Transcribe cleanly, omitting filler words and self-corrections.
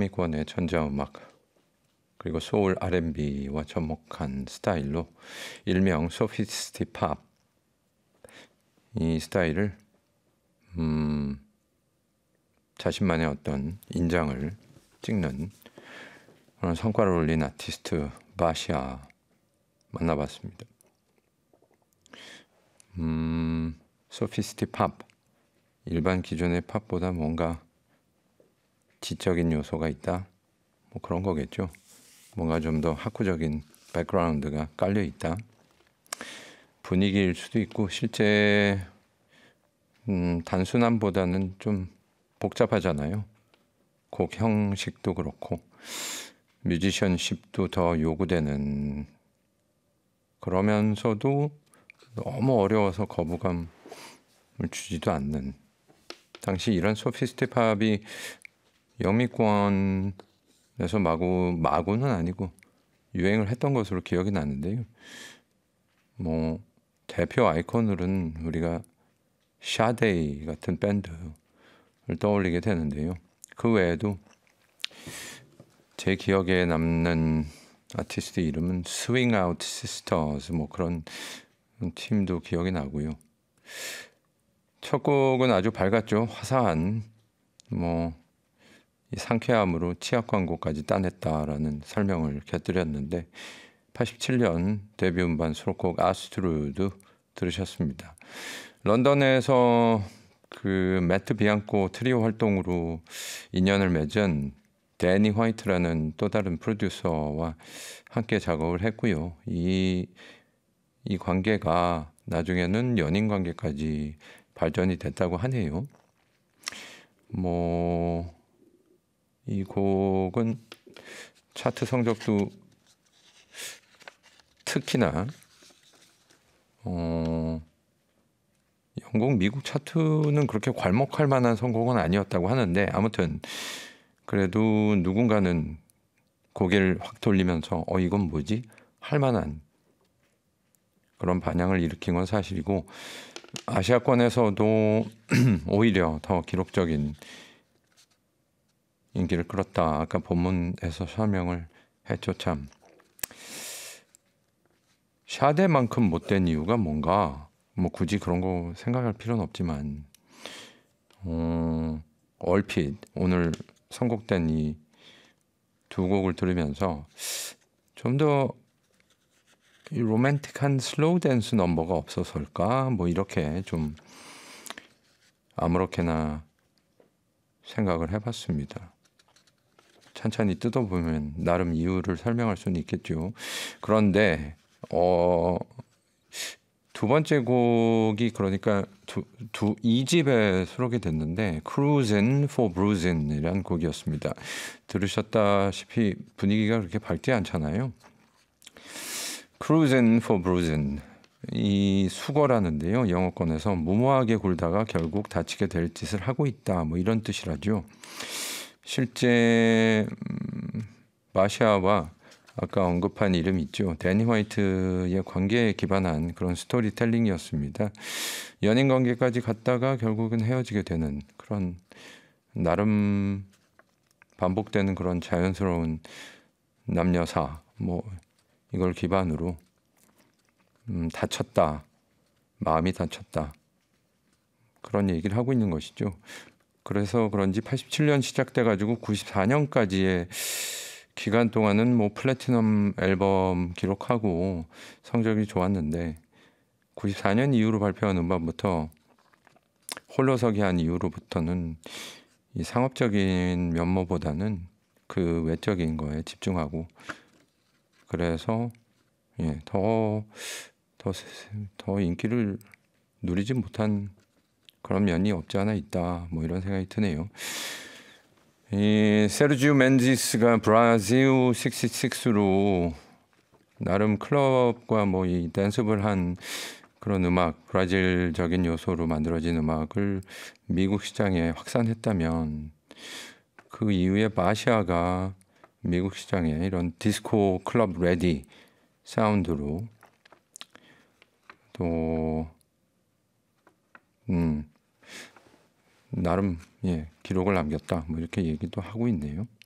영미권의 전자음악 그리고 소울 R&B와 접목한 스타일로 일명 소피스티 팝, 이 스타일을 자신만의 어떤 인장을 찍는 그런 성과를 올린 아티스트 바샤 만나봤습니다. 소피스티 팝, 일반 기존의 팝보다 뭔가 지적인 요소가 있다, 뭐 그런 거겠죠. 뭔가 좀 더 학구적인 백그라운드가 깔려 있다, 분위기일 수도 있고, 실제 단순함보다는 좀 복잡하잖아요. 곡 형식도 그렇고 뮤지션십도 더 요구되는, 그러면서도 너무 어려워서 거부감을 주지도 않는, 당시 이런 소피스티 팝이 영미권에서 마구는 아니고 유행을 했던 것으로 기억이 나는데요. 뭐 대표 아이콘으로는 우리가 샤데이 같은 밴드를 떠올리게 되는데요. 그 외에도 제 기억에 남는 아티스트 이름은 스윙 아웃 시스터즈, 뭐 그런 팀도 기억이 나고요. 첫 곡은 아주 밝았죠. 화사한, 뭐 이 상쾌함으로 치약 광고까지 따냈다라는 설명을 곁들였는데, 87년 데뷔 음반 수록곡 아스트루드 들으셨습니다. 런던에서 그 매트 비앙코 트리오 활동으로 인연을 맺은 데니 화이트라는 또 다른 프로듀서와 함께 작업을 했고요. 이 관계가 나중에는 연인 관계까지 발전이 됐다고 하네요. 뭐 이 곡은 차트 성적도 특히나 영국, 미국 차트는 그렇게 괄목할 만한 선곡은 아니었다고 하는데, 아무튼 그래도 누군가는 고개를 확 돌리면서 이건 뭐지? 할 만한 그런 반향을 일으킨 건 사실이고, 아시아권에서도 오히려 더 기록적인 인기를 끌었다. 아까 본문에서 설명을 했죠. 참, 샤데만큼 못된 이유가 뭔가, 뭐 굳이 그런 거 생각할 필요는 없지만, 얼핏 오늘 선곡된 이 두 곡을 들으면서 좀 더 로맨틱한 슬로우 댄스 넘버가 없어서일까, 뭐 이렇게 좀 아무렇게나 생각을 해봤습니다. 찬찬히 뜯어보면 나름 이유를 설명할 수는 있겠죠. 그런데 두 번째 곡이, 그러니까 이 집에 수록이 됐는데 Cruisin' for Bruisin'이라는 곡이었습니다. 들으셨다시피 분위기가 그렇게 밝지 않잖아요. Cruisin' for Bruisin', 이 수거라는데요. 영어권에서 무모하게 굴다가 결국 다치게 될 짓을 하고 있다, 뭐 이런 뜻이라죠. 실제 마샤와 아까 언급한 이름 있죠. 데니 화이트의 관계에 기반한 그런 스토리텔링이었습니다. 연인 관계까지 갔다가 결국은 헤어지게 되는 그런, 나름 반복되는 그런 자연스러운 남녀사, 뭐 이걸 기반으로 다쳤다, 마음이 다쳤다, 그런 얘기를 하고 있는 것이죠. 그래서 그런지 87년 시작돼가지고 94년까지의 기간 동안은 뭐 플래티넘 앨범 기록하고 성적이 좋았는데, 94년 이후로 발표한 음반부터, 홀로서기 한 이후로부터는 이 상업적인 면모보다는 그 외적인 거에 집중하고, 그래서 더 인기를 누리지 못한 그런 면이 없지 않아 있다, 뭐 이런 생각이 드네요. 이 세르지오 멘디스가 브라질 66로 나름 클럽과 뭐 이 댄스를 한 그런 음악, 브라질적인 요소로 만들어진 음악을 미국 시장에 확산했다면, 그 이후에 바샤가 미국 시장에 이런 디스코 클럽 레디 사운드로 또 나름 기록을 남겼다, 뭐 이렇게 얘기도 하고 있네요.